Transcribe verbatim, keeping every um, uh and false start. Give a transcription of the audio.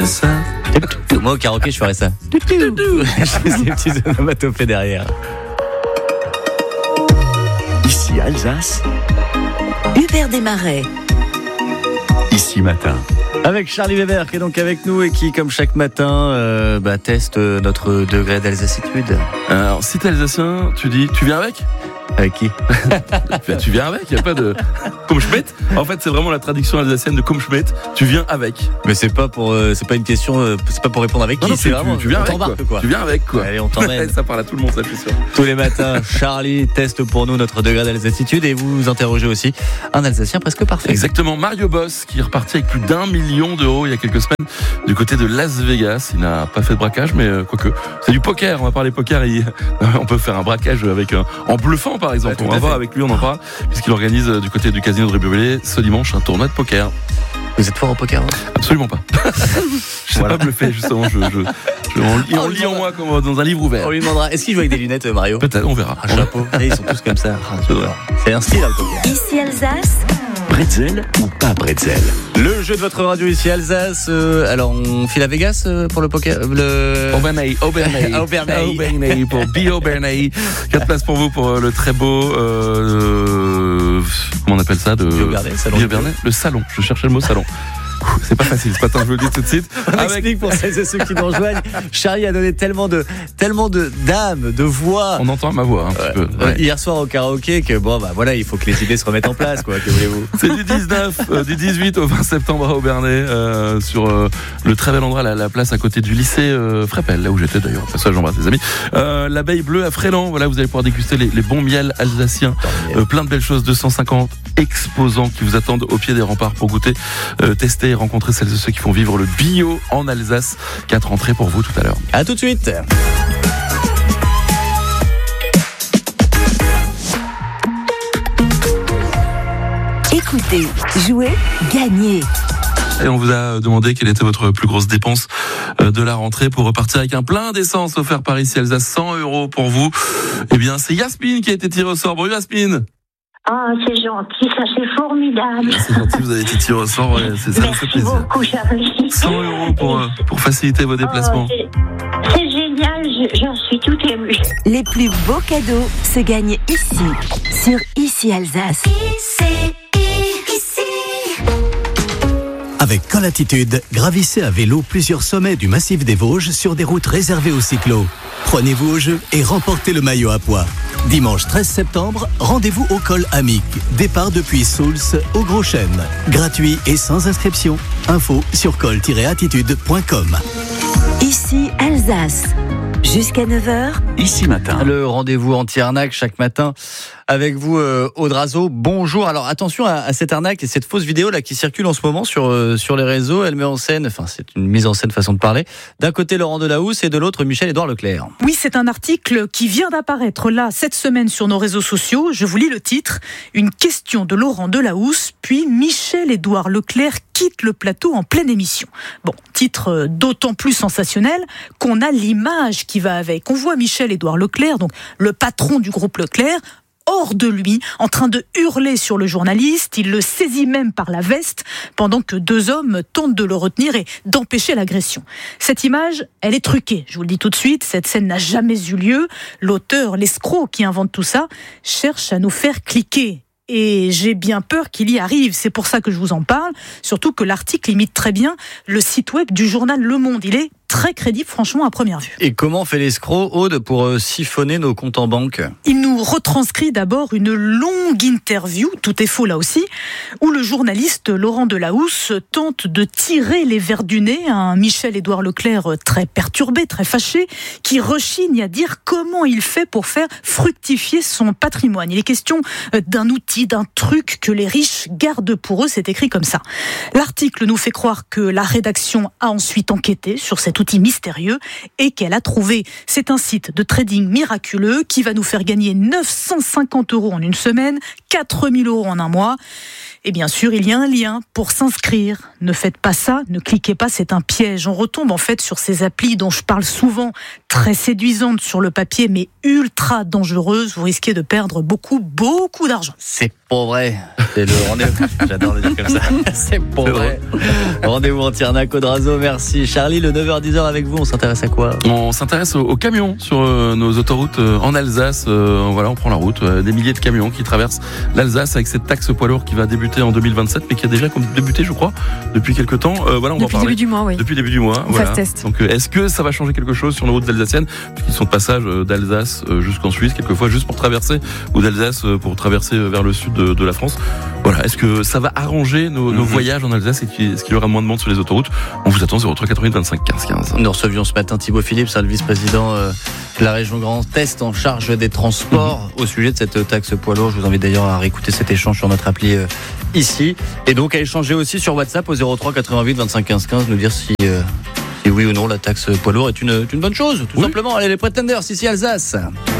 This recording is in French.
ça. Moi au karaoké je ferais ça. Je fais ces petits onomatopées derrière. Ici Alsace, Hubert Desmarais. ici matin. Avec Charlie Weber qui est donc avec nous et qui, comme chaque matin, euh, bah, teste notre degré d'alsacitude. Alors, si t'es alsacien, tu dis, tu viens avec ? Avec qui ? Tu viens avec, il n'y a pas de... Comme Schmidt. En fait, c'est vraiment la traduction alsacienne de comme Schmidt. Tu viens avec. Mais c'est pas pour, euh, c'est pas une question, euh, c'est pas pour répondre avec Non, qui, non, c'est tu, vraiment. tu, tu viens on avec, t'embarque quoi. quoi. Tu viens avec, quoi. Allez, on t'emmène. Ça parle à tout le monde, ça, je suis sûr. Tous les matins, Charlie teste pour nous notre degré d'alsacitude et vous vous interrogez aussi un Alsacien presque parfait. Exactement. Mario Boss, qui est reparti avec plus d'un million d'euros il y a quelques semaines du côté de Las Vegas. Il n'a pas fait de braquage, mais euh, quoique, c'est du poker. On va parler poker. Et, euh, on peut faire un braquage avec un, en bluffant, par exemple. Ouais, on va voir avec lui, on en parle, puisqu'il organise euh, du côté du casino de Ribévelé ce dimanche un tournoi de poker. Vous êtes fort au poker, hein ? Absolument pas. Je sais Voilà. pas bluffer, justement. Je, je, je, on, lit- on lit en moi comme dans un livre ouvert. On lui demandera, est-ce qu'il joue avec des lunettes, Mario ? Peut-être, on verra. Un chapeau. Et ils sont tous comme ça. Ah, j'adore. C'est un style, hein, le poker. Ici Alsace, Bretzel ou pas bretzel? Le jeu de votre radio ici Alsace. Euh, alors on file à Vegas euh, pour le poker. Le... Aubernay, Aubernay, Aubernay. Aubernay pour B. Aubernay. Quatre places pour vous pour euh, le très beau. Euh, comment on appelle ça de B. Aubernay, salon. B. Aubernay, le salon. Je cherchais le mot salon. C'est pas facile ce matin, je vous le dis tout de suite. On Avec... explique pour celles et ceux qui nous rejoignent. Charlie a donné tellement de, tellement de d'âme, de voix. On entend ma voix un petit peu. Euh, Ouais. Hier soir au karaoké que bon bah voilà, il faut que les idées se remettent en place quoi. Que voulez-vous ? C'est du dix-neuf, euh, du dix-huit au vingt septembre à Aubernay, euh, sur euh, le très bel endroit, la, la place à côté du lycée euh, Frépel, là où j'étais d'ailleurs. Pour ça, j'embrasse les amis. Euh, L'abeille bleue à Fréland, voilà, vous allez pouvoir déguster les, les bons miels alsaciens. Euh, plein de belles choses, deux cent cinquante exposants qui vous attendent au pied des remparts pour goûter, euh, tester et rencontrer celles et ceux qui font vivre le bio en Alsace. Quatre entrées pour vous tout à l'heure. À tout de suite. écoutez, jouez, gagnez. Et on vous a demandé quelle était votre plus grosse dépense de la rentrée pour repartir avec un plein d'essence offert par ici Alsace, cent euros pour vous. Eh bien, c'est Yasmine qui a été tirée au sort. Bonjour Yasmine. Ah, c'est gentil, ça c'est formidable. C'est gentil, vous avez été tiré au sort, ouais, c'est, ça nous fait Merci plaisir. beaucoup, Charlie. cent euros pour, euh, pour faciliter vos déplacements. Oh, c'est, c'est génial, je- j'en suis tout émue. Les plus beaux cadeaux se gagnent ici, sur Ici Alsace. Avec Colatitude, gravissez à vélo plusieurs sommets du massif des Vosges sur des routes réservées aux cyclos. Prenez-vous au jeu et remportez le maillot à pois. Dimanche treize septembre, rendez-vous au col Amic. Départ depuis Souls au Gros Chêne. Gratuit et sans inscription. Info sur col tiret attitude point com. Ici Alsace. Jusqu'à neuf heures, Ici matin. Le rendez-vous anti-arnaque chaque matin avec vous, euh, Audrazo. Bonjour. Alors attention à, à cette arnaque et cette fausse vidéo là qui circule en ce moment sur euh, sur les réseaux. Elle met en scène, enfin c'est une mise en scène façon de parler. D'un côté Laurent Delahousse et de l'autre Michel-Édouard Leclerc. Oui, c'est un article qui vient d'apparaître là cette semaine sur nos réseaux sociaux. Je vous lis le titre. Une question de Laurent Delahousse, puis Michel-Édouard Leclerc quitte le plateau en pleine émission. Bon, titre d'autant plus sensationnel qu'on a l'image qui va avec. On voit Michel-Édouard Leclerc, donc le patron du groupe Leclerc, hors de lui, en train de hurler sur le journaliste. Il le saisit même par la veste pendant que deux hommes tentent de le retenir et d'empêcher l'agression. Cette image, elle est truquée. Je vous le dis tout de suite, cette scène n'a jamais eu lieu. L'auteur, l'escroc qui invente tout ça, cherche à nous faire cliquer. Et j'ai bien peur qu'il y arrive. C'est pour ça que je vous en parle. Surtout que l'article imite très bien le site web du journal Le Monde. Il est très crédible, franchement, à première vue. Et comment fait l'escroc, Aude, pour euh, siphonner nos comptes en banque ? Il nous retranscrit d'abord une longue interview, tout est faux là aussi, où le journaliste Laurent Delahousse tente de tirer les vers du nez à un Michel-Édouard Leclerc très perturbé, très fâché, qui rechigne à dire comment il fait pour faire fructifier son patrimoine. Il est question d'un outil, d'un truc que les riches gardent pour eux, c'est écrit comme ça. L'article nous fait croire que la rédaction a ensuite enquêté sur cet outil mystérieux et qu'elle a trouvé. C'est un site de trading miraculeux qui va nous faire gagner neuf cent cinquante euros en une semaine, quatre mille euros en un mois. Et bien sûr, il y a un lien pour s'inscrire. Ne faites pas ça, ne cliquez pas, c'est un piège. On retombe en fait sur ces applis dont je parle souvent, très séduisantes sur le papier, mais ultra dangereuses. Vous risquez de perdre beaucoup, beaucoup d'argent. C'est pour vrai. C'est le rendez-vous. J'adore le dire comme ça. C'est pour C'est vrai. Rendez-vous anti-arnaque Audrazo. Merci. Charlie, le neuf heures dix heures avec vous, on s'intéresse à quoi? On s'intéresse aux, aux camions sur euh, nos autoroutes euh, en Alsace. Euh, voilà, on prend la route. Euh, des milliers de camions qui traversent l'Alsace avec cette taxe poids lourd qui va débuter en deux mille vingt-sept, mais qui a déjà débuté, je crois, depuis quelques temps. Euh, voilà, on Depuis va en le parler. début du mois, oui. Depuis le début du mois. On Voilà. fait le test. Donc, euh, est-ce que ça va changer quelque chose sur nos routes alsaciennes, puisqu'ils sont de passage euh, d'Alsace euh, jusqu'en Suisse, quelquefois juste pour traverser, ou d'Alsace euh, pour traverser euh, vers le sud de, de la France. Voilà, est-ce que ça va arranger nos, nos Mhm. voyages en Alsace et qu'il- est-ce qu'il y aura moins de monde sur les autoroutes? On vous attend zéro trois quatre-vingt-huit vingt-cinq quinze quinze. Nous recevions ce matin Thibaut Philippe, le vice-président euh, de la région Grand Est en charge des transports au sujet de cette taxe poids lourd. Je vous invite d'ailleurs à réécouter cet échange sur notre appli euh, ici. Et donc à échanger aussi sur WhatsApp au zéro trois quatre-vingt-huit vingt-cinq quinze quinze, nous dire si, euh, si oui ou non la taxe poids lourd est une, une bonne chose, tout Oui. simplement. Allez, les Pretenders, ici Alsace.